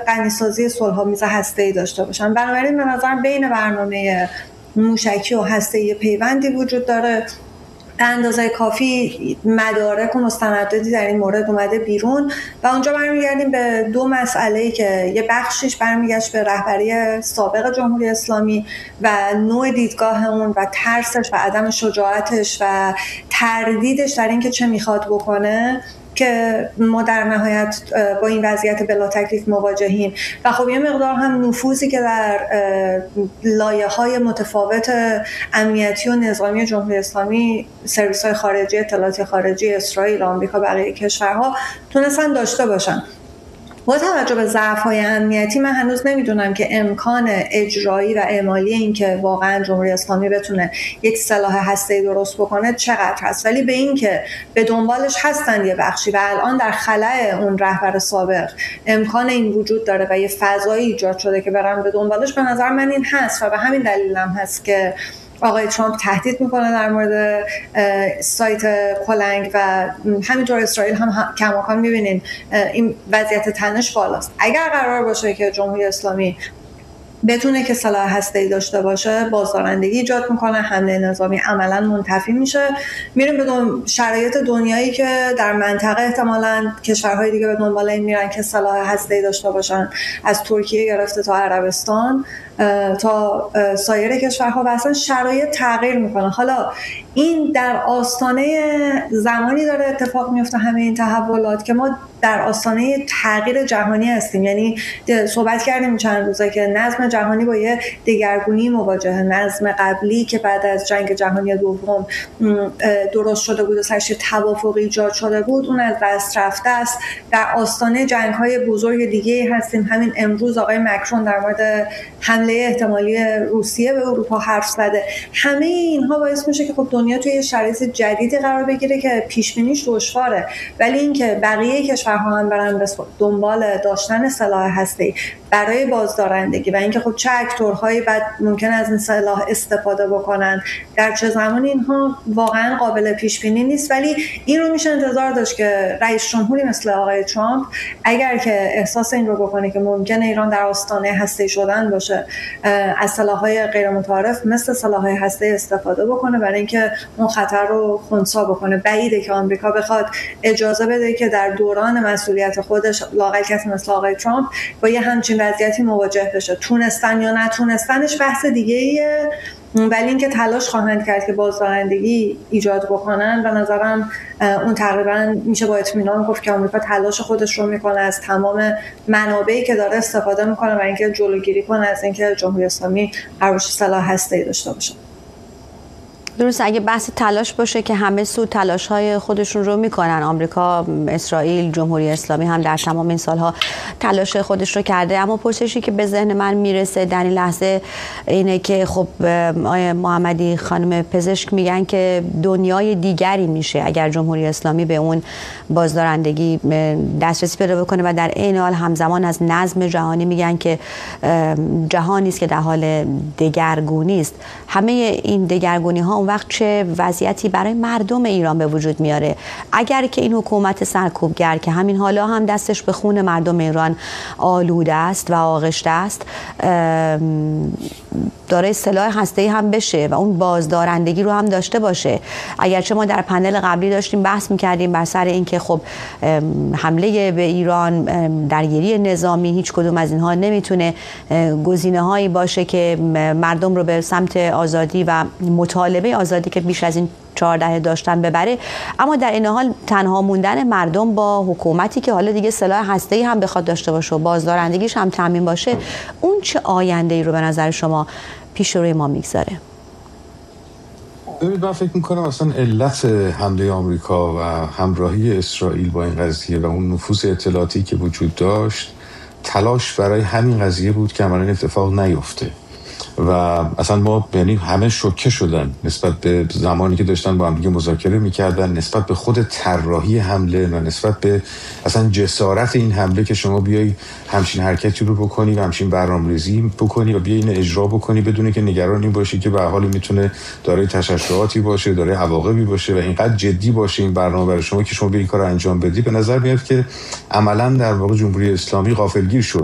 غنیسازی صلح‌آمیز هسته‌ای داشته باشن. بنابراین به نظر بین برنامه موشکی و هسته‌ای پیوندی وجود داره. به اندازه کافی مدارک و مستنداتی در این مورد اومده بیرون و اونجا برمیگردیم به دو مسئله‌ای که یه بخشش برمیگشت به رهبری سابق جمهوری اسلامی و نوع دیدگاه اون و ترسش و عدم شجاعتش و تردیدش در این که چه میخواد بکنه که ما در نهایت با این وضعیت بلا تکلیف مواجهیم و خب یه مقدار هم نفوذی که در لایه‌های متفاوت امنیتی و نظامی جمهوری اسلامی، سرویس‌های خارجی، اطلاعاتی خارجی، اسرائیل، آمریکا، بقیه کشورها تونستن داشته باشن. با توجه به ضعف‌های امنیتی من هنوز نمیدونم که امکان اجرایی و اعمالی این که واقعا جمهوری اسلامی بتونه یک سلاح هسته‌ای درست بکنه چقدر هست، ولی به این که به دنبالش هستن یه بخشی و الان در خلأ اون رهبر سابق امکان این وجود داره و یه فضایی ایجاد شده که برن به دنبالش، به نظر من این هست و به همین دلیل هم هست که آقای ترامپ تهدید میکنه در مورد سایت پولنگ و همینطور اسرائیل هم کماکان میبینین این وضعیت تنش بالاست. اگر قرار باشه که جمهوری اسلامی بتونه که سلاح هسته‌ای داشته باشه، بازدارندگی ایجاد میکنه، حمله نظامی عملا منتفی میشه، میریم به شرایط دنیایی که در منطقه احتمالاً کشورهای دیگه به دنبال این میرن که سلاح هسته‌ای داشته باشن، از ترکیه گرفته تا عربستان تا سایر کشورها و اصلا شرایط تغییر میکنه. حالا این در آستانه زمانی داره اتفاق میفته همه این تحولات که ما در آستانه تغییر جهانی هستیم. یعنی صحبت کردیم چند روزه که نظم جهانی با یه دگرگونی مواجهه. نظم قبلی که بعد از جنگ جهانی دوم درست شده بود و سرش توافقی ایجاد شده بود اون از دست رفته است. در آستانه جنگ‌های بزرگ دیگه هستیم. همین امروز آقای مکرون در مورد حمله احتمالی روسیه به اروپا حرف زده. همه اینها باعث میشه که خب دنیا توی شرایط جدیدی قرار بگیره که پیش بینیش دشواره، ولی اینکه بقیه کشورها هم برن به دنبال داشتن سلاح هسته‌ای برای بازدارندگی و اینکه خب چه اکتورهایی بعد ممکن از این سلاح استفاده بکنن در چه زمانی، اینها واقعا قابل پیش بینی نیست. ولی این رو میشه انتظار داشت که رئیس جمهوری مثل آقای ترامپ اگر که احساس این رو بکنه که ممکنه ایران در آستانه هسته‌ای شدن باشه، از سلاح‌های غیر متعارف مثل سلاح‌های هسته‌ای استفاده بکنه برای اینکه اون خطر رو خنثی بکنه. بعیده که آمریکا بخواد اجازه بده که در دوران مسئولیت خودش لااقل کسی مثل آقای ترامپ با یه همچین وضعیتی مواجه بشه. تونستن یا نتونستنش بحث دیگه‌ایه، ولی اینکه تلاش خواهند کرد که بازدارندگی ایجاد بکنن به نظرم اون تقریبا میشه با اطمینان گفت که آمریکا تلاش خودش رو میکنه، از تمام منابعی که داره استفاده میکنه و اینکه جلوگیری کنه از اینکه جمهوری اسلامی قرار سلاح هسته‌ای داشته باشه. درست، اگه بحث تلاش باشه که همه سو تلاش‌های خودشون رو میکنن، آمریکا، اسرائیل، جمهوری اسلامی هم در تمام این سالها تلاش خودش رو کرده، اما پرسشی که به ذهن من میرسه در این لحظه اینه که خب آقای محمدی خانم پزشک میگن که دنیای دیگری میشه اگر جمهوری اسلامی به اون بازدارندگی دسترسی پیدا بکنه و در عین حال همزمان از نظم جهانی میگن که جهانی است که در حال دگرگونی است. همه این دگرگونی ها اون وقت چه وضعیتی برای مردم ایران به وجود میاره اگر که این حکومت سرکوبگر که همین حالا هم دستش به خون مردم ایران آلوده است و آغشته است دارای سلاح هسته‌ای هم بشه و اون بازدارندگی رو هم داشته باشه. اگرچه ما در پنل قبلی داشتیم بحث می‌کردیم بر سر این که خب حمله به ایران، درگیری نظامی، هیچ کدوم از اینها نمیتونه گزینه‌هایی باشه که مردم رو به سمت آزادی و مطالبه آزادی که بیش از این 14 داشتن ببره، اما در این حال تنها موندن مردم با حکومتی که حالا دیگه سلاح هسته‌ای هم بخواد داشته باشه و بازدارندگیش هم تامین باشه، اون چه آینده‌ای رو به نظر شما پیش روی ما میگذاره؟ ببینید، من فکر میکنم اصلا علت حمله آمریکا و همراهی اسرائیل با این قضیه و اون نفوذ اطلاعاتی که وجود داشت تلاش برای همین قضیه بود که عملاً اتفاق نیفته و اصلا ما یعنی همه شوکه شدن نسبت به زمانی که داشتن با هم دیگه مذاکره میکردن، نسبت به خود طراحی حمله و نسبت به اصلا جسارت این حمله که شما بیایی همچین حرکتی رو بکنی و همچین برنامه‌ریزی بکنی و بیایی اینو اجرا بکنی بدون که نگران این باشی که به هر حال میتونه دارای تشعشعاتی باشه، دارای عواقبی باشه و اینقدر جدی باشه این برنامه برای شما که شما به این کار انجام بدی. به نظر میاد که عملاً در واقع جمهوری اسلامی غافلگیر شد